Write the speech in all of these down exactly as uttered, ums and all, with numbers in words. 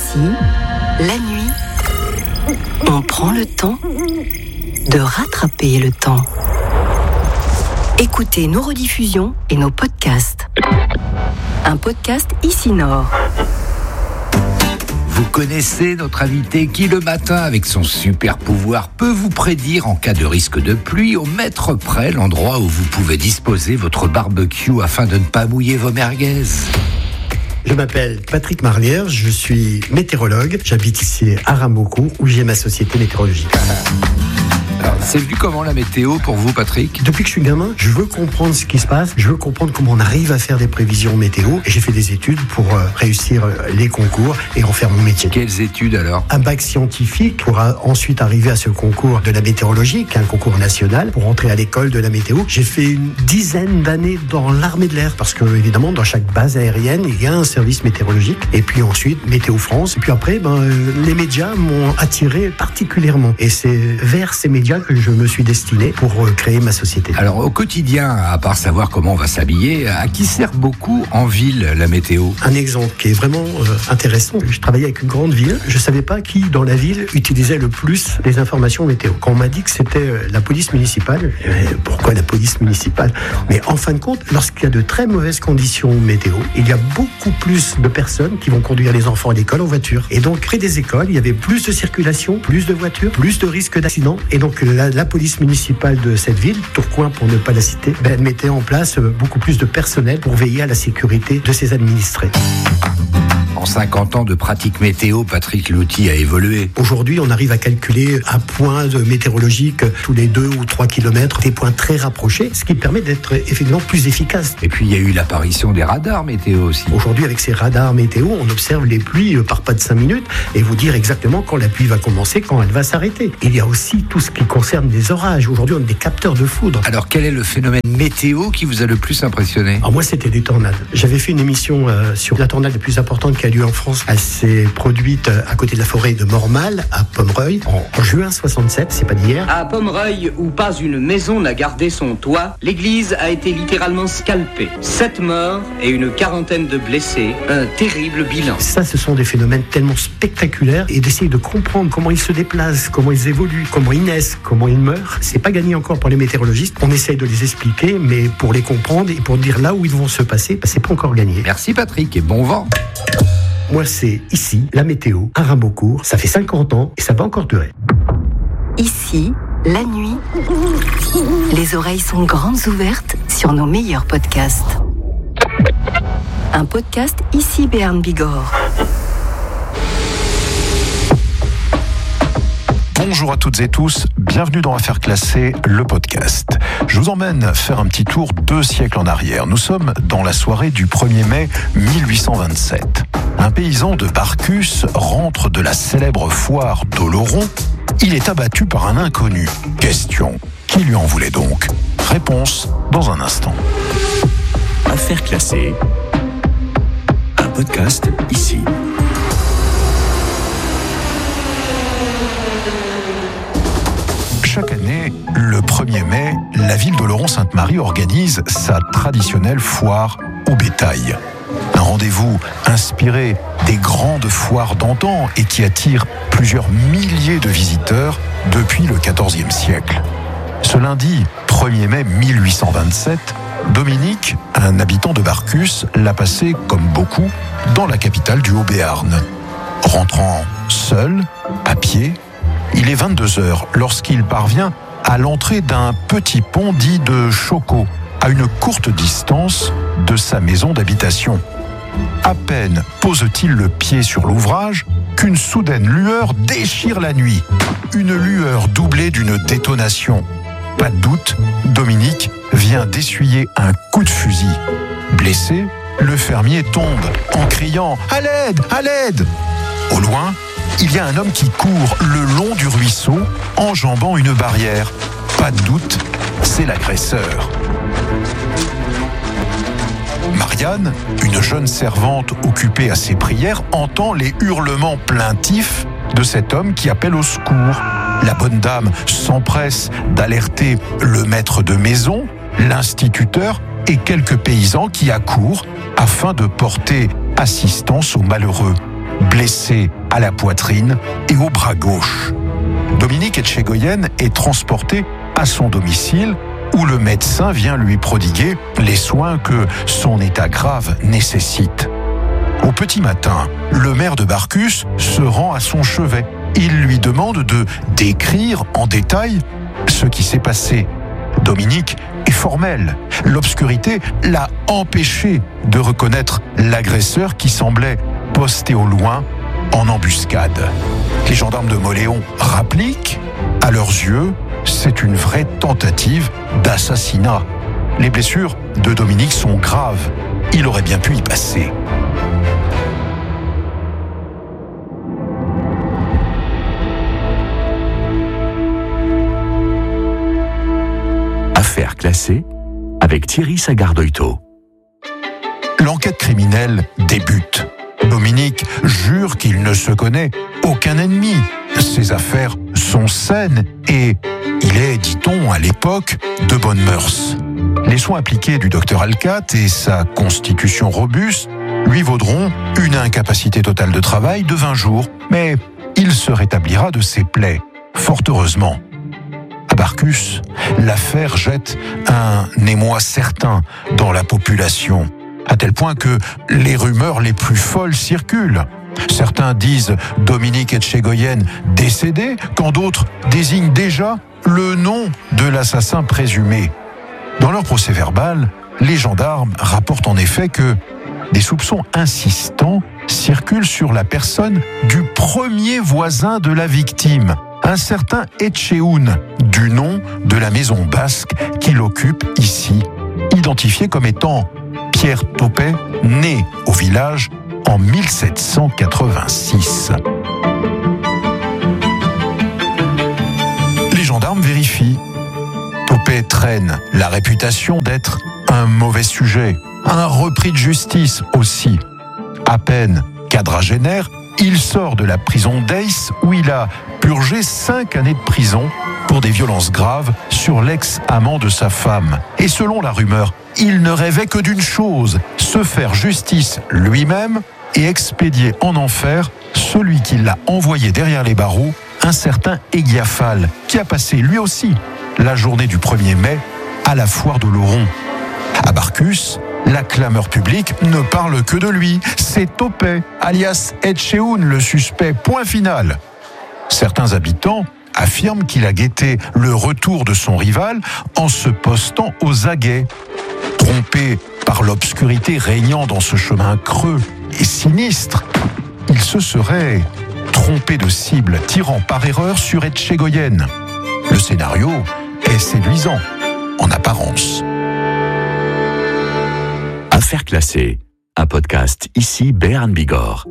Ici, la nuit, on prend le temps de rattraper le temps. Écoutez nos rediffusions et nos podcasts. Un podcast Ici Nord. Vous connaissez notre invité qui, le matin, avec son super pouvoir, peut vous prédire en cas de risque de pluie au mètre près l'endroit où vous pouvez disposer votre barbecue afin de ne pas mouiller vos merguez. Je m'appelle Patrick Marlière, je suis météorologue. J'habite ici à Rameaucourt où j'ai ma société météorologique. Alors, c'est venu comment la météo pour vous, Patrick ? Depuis que je suis gamin, je veux comprendre ce qui se passe, je veux comprendre comment on arrive à faire des prévisions météo. Et j'ai fait des études pour euh, réussir euh, les concours et en faire mon métier. Quelles études alors ? Un bac scientifique pour euh, ensuite arriver à ce concours de la météorologie, qui est un concours national, pour entrer à l'école de la météo. J'ai fait une dizaine d'années dans l'armée de l'air, parce que évidemment, dans chaque base aérienne, il y a un service météorologique. Et puis ensuite, Météo France. Et puis après, ben, euh, les médias m'ont attiré particulièrement. Et c'est vers ces médias que je me suis destiné pour créer ma société. Alors au quotidien, à part savoir comment on va s'habiller, à qui sert beaucoup en ville la météo ? Un exemple qui est vraiment euh, intéressant, je travaillais avec une grande ville, je ne savais pas qui dans la ville utilisait le plus les informations météo. Quand on m'a dit que c'était la police municipale, euh, pourquoi la police municipale ? Mais en fin de compte, lorsqu'il y a de très mauvaises conditions météo, il y a beaucoup plus de personnes qui vont conduire les enfants à l'école en voiture. Et donc près des écoles, il y avait plus de circulation, plus de voitures, plus de risques d'accidents. Et donc la, la police municipale de cette ville, Tourcoing pour ne pas la citer, ben, elle mettait en place beaucoup plus de personnel pour veiller à la sécurité de ses administrés. En cinquante ans de pratique météo, Patrick, l'outil a évolué. Aujourd'hui, on arrive à calculer un point de météorologique tous les deux ou trois kilomètres, des points très rapprochés, ce qui permet d'être effectivement plus efficace. Et puis, il y a eu l'apparition des radars météo aussi. Aujourd'hui, avec ces radars météo, on observe les pluies par pas de cinq minutes et vous dire exactement quand la pluie va commencer, quand elle va s'arrêter. Il y a aussi tout ce qui concerne les orages. Aujourd'hui, on a des capteurs de foudre. Alors, quel est le phénomène météo qui vous a le plus impressionné ? Alors moi, c'était des tornades. J'avais fait une émission euh, sur la tornade la plus importante qui a lieu en France. Elle s'est produite à côté de la forêt de Mormal, à Pomereuil, en, en juin soixante-sept, c'est pas d'hier. À Pomereuil, où pas une maison n'a gardé son toit, l'église a été littéralement scalpée. Sept morts et une quarantaine de blessés. Un terrible bilan. Ça, ce sont des phénomènes tellement spectaculaires et d'essayer de comprendre comment ils se déplacent, comment ils évoluent, comment ils naissent, comment ils meurent. C'est pas gagné encore pour les météorologistes. On essaye de les expliquer, mais pour les comprendre et pour dire là où ils vont se passer, bah, c'est pas encore gagné. Merci Patrick et bon vent. Moi, c'est ici, la météo, à Rameaucourt. Ça fait cinquante ans et ça va encore durer. Ici, la nuit, les oreilles sont grandes ouvertes sur nos meilleurs podcasts. Un podcast Ici Béarn Bigorre. Bonjour à toutes et tous, bienvenue dans Affaires classées, le podcast. Je vous emmène faire un petit tour deux siècles en arrière. Nous sommes dans la soirée du premier mai mille huit cent vingt-sept. Un paysan de Barcus rentre de la célèbre foire d'Oloron. Il est abattu par un inconnu. Question, qui lui en voulait donc ? Réponse dans un instant. Affaires classées, un podcast ici. Chaque année, le premier mai, la ville d'Oloron-Sainte-Marie organise sa traditionnelle foire au bétail. Un rendez-vous inspiré des grandes foires d'antan et qui attire plusieurs milliers de visiteurs depuis le quatorzième siècle. Ce lundi premier mai mille huit cent vingt-sept, Dominique, un habitant de Barcus, l'a passé, comme beaucoup, dans la capitale du Haut-Béarn. Rentrant seul, à pied, il est vingt-deux heures lorsqu'il parvient à l'entrée d'un petit pont dit de Choco, à une courte distance de sa maison d'habitation. À peine pose-t-il le pied sur l'ouvrage qu'une soudaine lueur déchire la nuit. Une lueur doublée d'une détonation. Pas de doute, Dominique vient d'essuyer un coup de fusil. Blessé, le fermier tombe en criant « À l'aide, à l'aide !» Au loin, il y a un homme qui court le long du ruisseau, enjambant une barrière. Pas de doute, c'est l'agresseur. Marianne, une jeune servante occupée à ses prières, entend les hurlements plaintifs de cet homme qui appelle au secours. La bonne dame s'empresse d'alerter le maître de maison, l'instituteur et quelques paysans qui accourent afin de porter assistance aux malheureux. blessé à la poitrine et au bras gauche. Dominique Etchegoyen est transporté à son domicile où le médecin vient lui prodiguer les soins que son état grave nécessite. Au petit matin, le maire de Barcus se rend à son chevet. Il lui demande de décrire en détail ce qui s'est passé. Dominique est formel. L'obscurité l'a empêché de reconnaître l'agresseur qui semblait posté au loin en embuscade. Les gendarmes de Mauléon rappliquent. À leurs yeux, c'est une vraie tentative d'assassinat. Les blessures de Dominique sont graves. Il aurait bien pu y passer. Affaire classée avec Thierry Sagardoito. L'enquête criminelle débute. Dominique jure qu'il ne se connaît aucun ennemi. Ses affaires sont saines et il est, dit-on, à l'époque, de bonnes mœurs. Les soins appliqués du docteur Alcat et sa constitution robuste lui vaudront une incapacité totale de travail de vingt jours, mais il se rétablira de ses plaies, fort heureusement. À Barcus, l'affaire jette un émoi certain dans la population, à tel point que les rumeurs les plus folles circulent. Certains disent Dominique Etchegoyen décédé, quand d'autres désignent déjà le nom de l'assassin présumé. Dans leur procès-verbal, les gendarmes rapportent en effet que des soupçons insistants circulent sur la personne du premier voisin de la victime, un certain Etcheoun, du nom de la maison basque qu'il occupe ici, identifié comme étant Pierre Topet, né au village en mille sept cent quatre-vingt-six. Les gendarmes vérifient. Topet traîne la réputation d'être un mauvais sujet, un repris de justice aussi. À peine quadragénaire, il sort de la prison d'Aix où il a purgé cinq années de prison pour des violences graves sur l'ex-amant de sa femme. Et selon la rumeur, il ne rêvait que d'une chose, se faire justice lui-même et expédier en enfer celui qui l'a envoyé derrière les barreaux, un certain Égiafal, qui a passé lui aussi la journée du premier mai à la foire d'Oloron. À Barcus, la clameur publique ne parle que de lui. C'est Topet, alias Etcheoun, le suspect, point final. Certains habitants affirment qu'il a guetté le retour de son rival en se postant aux aguets. Trompé par l'obscurité régnant dans ce chemin creux et sinistre, il se serait trompé de cible, tirant par erreur sur Etchegoyen. Le scénario est séduisant, en apparence. Affaire classée, un podcast ici Béarn Bigorre.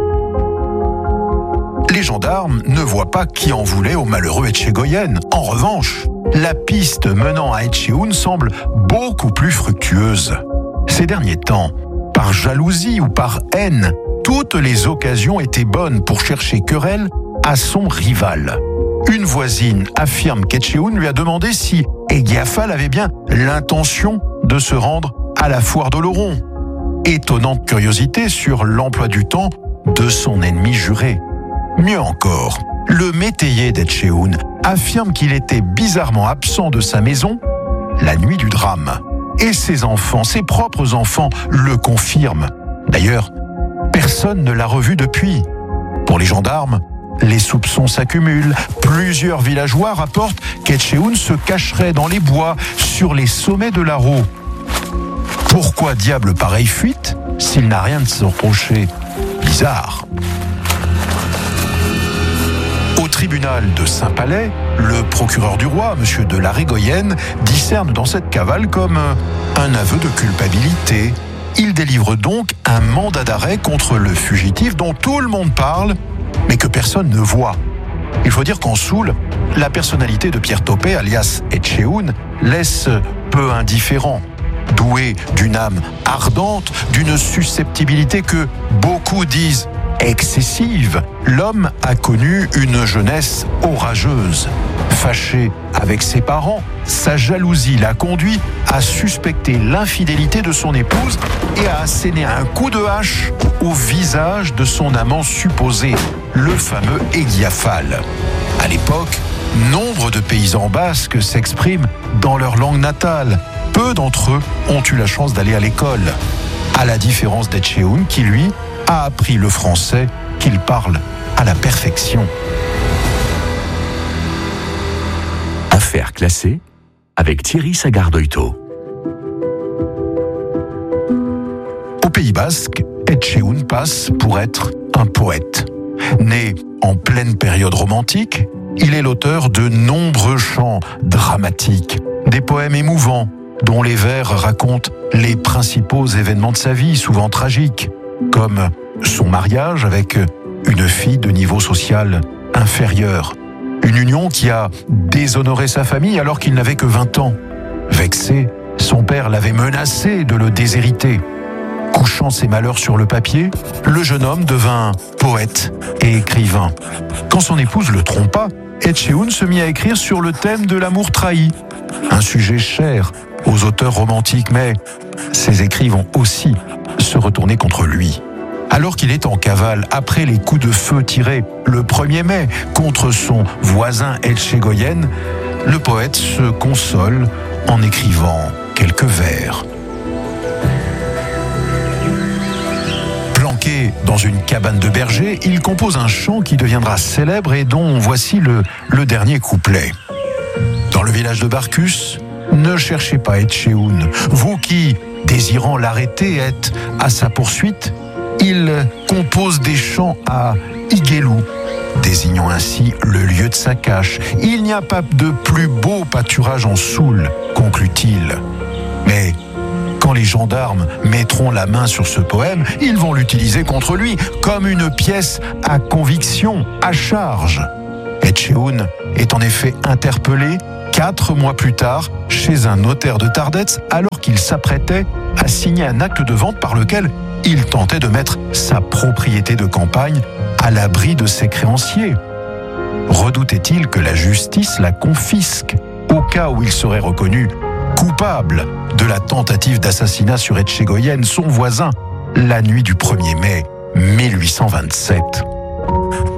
Les gendarmes ne voient pas qui en voulait au malheureux Etchegoyen. En revanche, la piste menant à Etcheoun semble beaucoup plus fructueuse. Ces derniers temps, par jalousie ou par haine, toutes les occasions étaient bonnes pour chercher querelle à son rival. Une voisine affirme qu'Etcheoun lui a demandé si Égiafal avait bien l'intention de se rendre à la foire d'Oloron. Étonnante curiosité sur l'emploi du temps de son ennemi juré. Mieux encore, le métayer d'Etcheoun affirme qu'il était bizarrement absent de sa maison la nuit du drame. Et ses enfants, ses propres enfants, le confirment. D'ailleurs, personne ne l'a revu depuis. Pour les gendarmes, les soupçons s'accumulent. Plusieurs villageois rapportent qu'Etcheoun se cacherait dans les bois, sur les sommets de l'Arrault. Pourquoi diable pareille fuite s'il n'a rien de se reprocher? Bizarre. Au tribunal de Saint-Palais, le procureur du roi, M. de la Régoyenne, discerne dans cette cavale comme un aveu de culpabilité. Il délivre donc un mandat d'arrêt contre le fugitif dont tout le monde parle, mais que personne ne voit. Il faut dire qu'en Soule, la personnalité de Pierre Topet, alias Etcheoun, laisse peu indifférent. Doué d'une âme ardente, d'une susceptibilité que beaucoup disent excessive, l'homme a connu une jeunesse orageuse. Fâché avec ses parents, sa jalousie l'a conduit à suspecter l'infidélité de son épouse et à asséner un coup de hache au visage de son amant supposé, le fameux Égiafal. À l'époque, nombre de paysans basques s'expriment dans leur langue natale. Peu d'entre eux ont eu la chance d'aller à l'école, à la différence d'Etcheoun qui, lui, a appris le français qu'il parle à la perfection. Affaires classées avec Thierry Sagardoito. Au Pays Basque, Etcheoun passe pour être un poète. Né en pleine période romantique, il est l'auteur de nombreux chants dramatiques, des poèmes émouvants, dont les vers racontent les principaux événements de sa vie, souvent tragiques, comme son mariage avec une fille de niveau social inférieur. Une union qui a déshonoré sa famille alors qu'il n'avait que vingt ans. Vexé, son père l'avait menacé de le déshériter. Couchant ses malheurs sur le papier, le jeune homme devint poète et écrivain. Quand son épouse le trompa, Etcheoun se mit à écrire sur le thème de l'amour trahi. Un sujet cher aux auteurs romantiques, mais ses écrits vont aussi se retourner contre lui. Alors qu'il est en cavale après les coups de feu tirés le premier mai contre son voisin Etchegoyen, le poète se console en écrivant quelques vers. Planqué dans une cabane de berger, il compose un chant qui deviendra célèbre et dont voici le, le dernier couplet. Dans le village de Barkus, ne cherchez pas Etcheoun, vous qui, désirant l'arrêter, êtes à sa poursuite. Il compose des chants à Igelou, désignant ainsi le lieu de sa cache. Il n'y a pas de plus beau pâturage en Soule, conclut-il. Mais quand les gendarmes mettront la main sur ce poème, ils vont l'utiliser contre lui comme une pièce à conviction, à charge. Etcheoun est en effet interpellé quatre mois plus tard chez un notaire de Tardets alors qu'il s'apprêtait à signer un acte de vente par lequel il tentait de mettre sa propriété de campagne à l'abri de ses créanciers. Redoutait-il que la justice la confisque au cas où il serait reconnu coupable de la tentative d'assassinat sur Etchegoyen, son voisin, la nuit du premier mai mille huit cent vingt-sept.